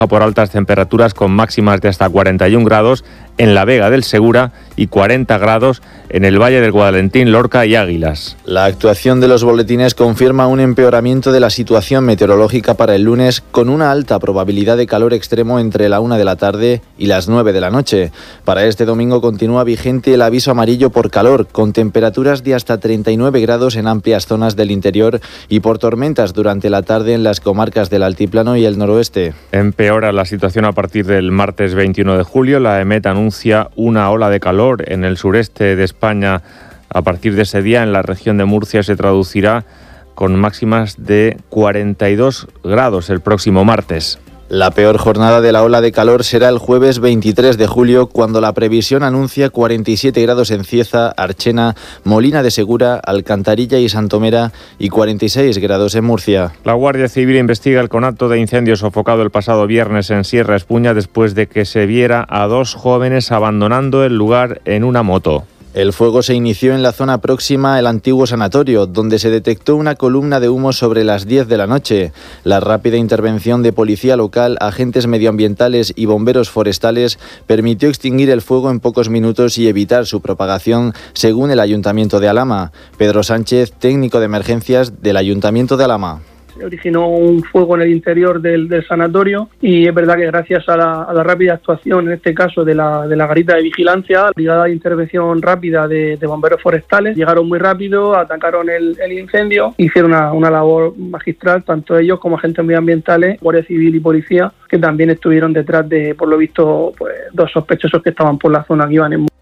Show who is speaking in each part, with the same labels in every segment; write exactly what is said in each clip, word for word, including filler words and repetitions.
Speaker 1: por altas temperaturas con máximas de hasta cuarenta y un grados en la Vega del Segura y cuarenta grados en el Valle del Guadalentín, Lorca y Águilas.
Speaker 2: La actuación de los boletines confirma un empeoramiento de la situación meteorológica para el lunes, con una alta probabilidad de calor extremo entre la una de la tarde y las nueve de la noche. Para este domingo continúa vigente el aviso amarillo por calor, con temperaturas de hasta treinta y nueve grados en amplias zonas del interior y por tormentas durante la tarde en las comarcas del altiplano y el noroeste.
Speaker 1: Empeora la situación a partir del martes veintiuno de julio. La EMET anuncia una ola de calor en el sureste de España. A partir de ese día, en la región de Murcia se traducirá con máximas de cuarenta y dos grados el próximo martes.
Speaker 2: La peor jornada de la ola de calor será el jueves veintitrés de julio, cuando la previsión anuncia cuarenta y siete grados en Cieza, Archena, Molina de Segura, Alcantarilla y Santomera y cuarenta y seis grados en Murcia.
Speaker 1: La Guardia Civil investiga el conato de incendio sofocado el pasado viernes en Sierra Espuña después de que se viera a dos jóvenes abandonando el lugar en una moto.
Speaker 2: El fuego se inició en la zona próxima al antiguo sanatorio, donde se detectó una columna de humo sobre las diez de la noche. La rápida intervención de policía local, agentes medioambientales y bomberos forestales permitió extinguir el fuego en pocos minutos y evitar su propagación, según el Ayuntamiento de Alhama. Pedro Sánchez, técnico de emergencias del Ayuntamiento de Alhama.
Speaker 3: Se originó un fuego en el interior del, del sanatorio y es verdad que gracias a la, a la rápida actuación, en este caso de la, de la garita de vigilancia, la brigada de intervención rápida de, de bomberos forestales, llegaron muy rápido, atacaron el, el incendio, hicieron una, una labor magistral, tanto ellos como agentes medioambientales, Guardia Civil y Policía, que también estuvieron detrás de, por lo visto, pues, dos sospechosos que estaban por la zona que iban en.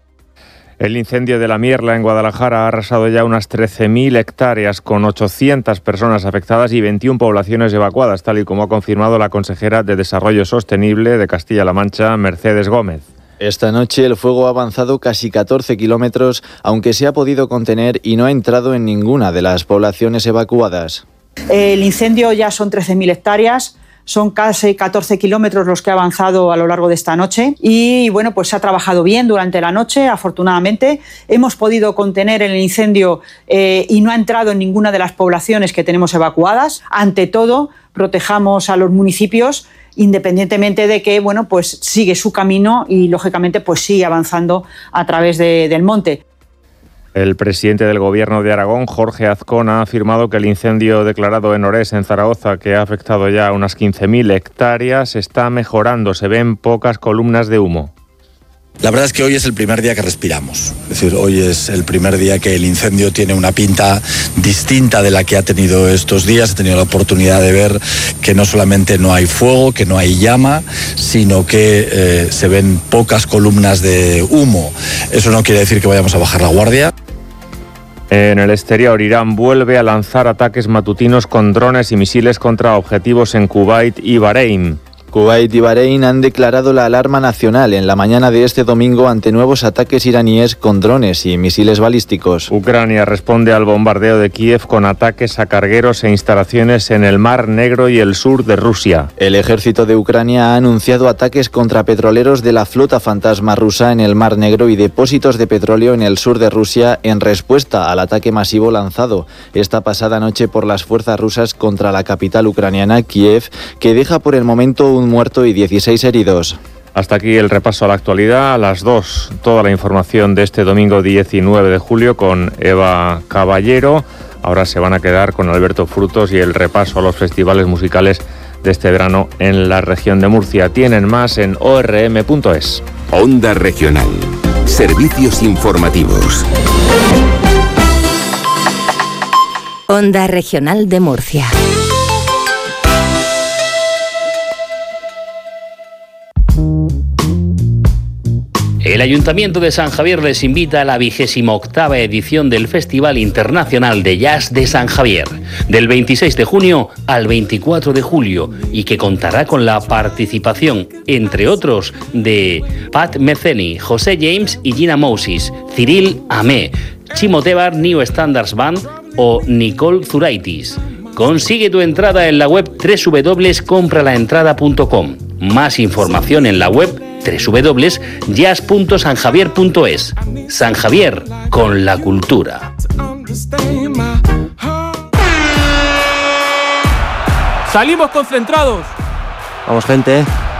Speaker 1: El incendio de la Mierla en Guadalajara ha arrasado ya unas trece mil hectáreas con ochocientas personas afectadas y veintiuna poblaciones evacuadas, tal y como ha confirmado la consejera de Desarrollo Sostenible de Castilla-La Mancha, Mercedes Gómez.
Speaker 2: Esta noche el fuego ha avanzado casi catorce kilómetros, aunque se ha podido contener y no ha entrado en ninguna de las poblaciones evacuadas.
Speaker 4: El incendio ya son trece mil hectáreas. Son casi catorce kilómetros los que ha avanzado a lo largo de esta noche y bueno, pues se ha trabajado bien durante la noche, afortunadamente. Hemos podido contener el incendio eh, y no ha entrado en ninguna de las poblaciones que tenemos evacuadas. Ante todo, protejamos a los municipios independientemente de que bueno, pues sigue su camino y lógicamente pues sigue avanzando a través de, del monte.
Speaker 1: El presidente del Gobierno de Aragón, Jorge Azcona, ha afirmado que el incendio declarado en Orés, en Zaragoza, que ha afectado ya unas quince mil hectáreas, está mejorando. Se ven pocas columnas de humo.
Speaker 5: La verdad es que hoy es el primer día que respiramos. Es decir, hoy es el primer día que el incendio tiene una pinta distinta de la que ha tenido estos días. He tenido la oportunidad de ver que no solamente no hay fuego, que no hay llama, sino que eh, se ven pocas columnas de humo. Eso no quiere decir que vayamos a bajar la guardia.
Speaker 1: En el exterior, Irán vuelve a lanzar ataques matutinos con drones y misiles contra objetivos en Kuwait y Bahrein.
Speaker 2: Kuwait y Bahrein han declarado la alarma nacional en la mañana de este domingo ante nuevos ataques iraníes con drones y misiles balísticos.
Speaker 1: Ucrania responde al bombardeo de Kiev con ataques a cargueros e instalaciones en el Mar Negro y el sur de Rusia.
Speaker 2: El ejército de Ucrania ha anunciado ataques contra petroleros de la flota fantasma rusa en el Mar Negro y depósitos de petróleo en el sur de Rusia en respuesta al ataque masivo lanzado esta pasada noche por las fuerzas rusas contra la capital ucraniana, Kiev, que deja por el momento un un muerto y dieciséis heridos.
Speaker 1: Hasta aquí el repaso a la actualidad. A las dos, toda la información de este domingo diecinueve de julio con Eva Caballero. Ahora se van a quedar con Alberto Frutos y el repaso a los festivales musicales de este verano en la región de Murcia. Tienen más en o r m punto es.
Speaker 6: Onda Regional. Servicios informativos.
Speaker 7: Onda Regional de Murcia.
Speaker 8: El Ayuntamiento de San Javier les invita a la vigésima octava edición del Festival Internacional de Jazz de San Javier, del veintiséis de junio al veinticuatro de julio, y que contará con la participación, entre otros, de Pat Metheny, José James y Gina Moses, Cyril Amé, Chimo Tebar New Standards Band o Nicole Zuraitis. Consigue tu entrada en la web doble u doble u doble u punto compra la entrada punto com. Más información en la web doble u doble u doble u punto jazz punto san javier punto es. San Javier, con la cultura.
Speaker 9: Salimos concentrados. Vamos, gente.